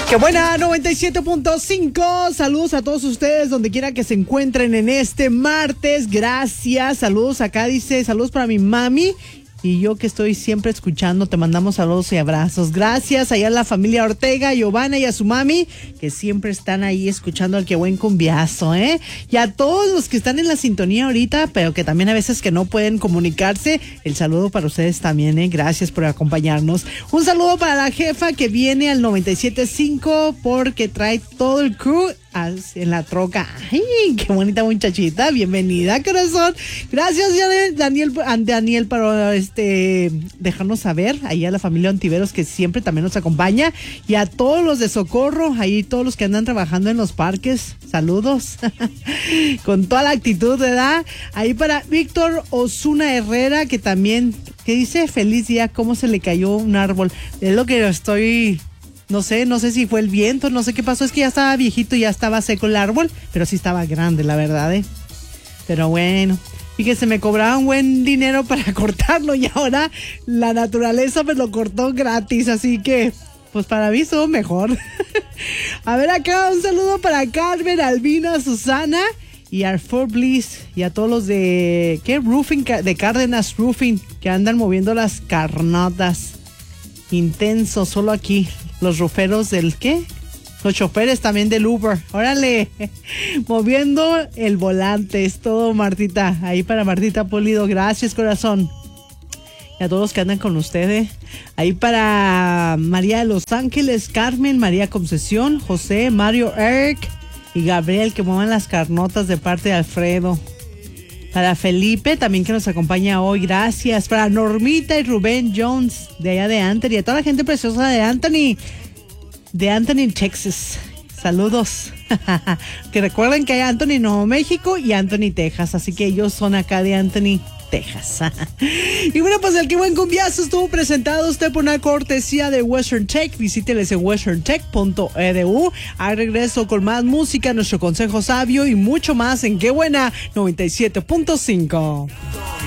Qué buena, 97.5. Saludos a todos ustedes donde quiera que se encuentren en este martes. Gracias. Saludos acá, dice, saludos para mi mami. Y yo que estoy siempre escuchando, te mandamos saludos y abrazos. Gracias allá a la familia Ortega, Giovanna y a su mami, que siempre están ahí escuchando al que buen cumbiazo, ¿eh? Y a todos los que están en la sintonía ahorita, pero que también a veces que no pueden comunicarse, el saludo para ustedes también, ¿eh? Gracias por acompañarnos. Un saludo para la jefa que viene al 97.5 porque trae todo el crew en la troca. Ay, qué bonita muchachita, bienvenida, corazón. Gracias, Daniel, para dejarnos saber, ahí a la familia Ontiveros que siempre también nos acompaña, y a todos los de Socorro, ahí todos los que andan trabajando en los parques, saludos. Con toda la actitud, ¿verdad? Ahí para Víctor Osuna Herrera, que también, que dice feliz día, cómo se le cayó un árbol. Es lo que estoy... No sé si fue el viento, no sé qué pasó, es que ya estaba viejito y ya estaba seco el árbol, pero sí estaba grande, la verdad, ¿eh? Pero bueno, fíjese, me cobraban buen dinero para cortarlo y ahora la naturaleza me lo cortó gratis, así que, pues para mí estuvo mejor. A ver acá, un saludo para Carmen, Albina, Susana y Arthur Bliss y a todos los de, Roofing, de Cárdenas Roofing, que andan moviendo las carnotas. Intenso, solo aquí. Los ruferos del ¿qué? Los choferes también del Uber. Órale, moviendo el volante. Es todo, Martita. Ahí para Martita Pulido. Gracias, corazón. Y a todos que andan con ustedes. Ahí para María de Los Ángeles, Carmen, María Concesión, José, Mario, Eric y Gabriel, que muevan las carnotas de parte de Alfredo. Para Felipe, también que nos acompaña hoy, gracias. Para Normita y Rubén Jones, de allá de Anthony. A toda la gente preciosa de Anthony, Texas. Saludos. Que recuerden que hay Anthony, Nuevo México y Anthony, Texas. Así que ellos son acá de Anthony, Texas. Y bueno, pues el que buen cumbiazo estuvo presentado usted por una cortesía de Western Tech. Visíteles en westerntech.edu. Al regreso con más música, nuestro consejo sabio y mucho más en Qué Buena 97.5.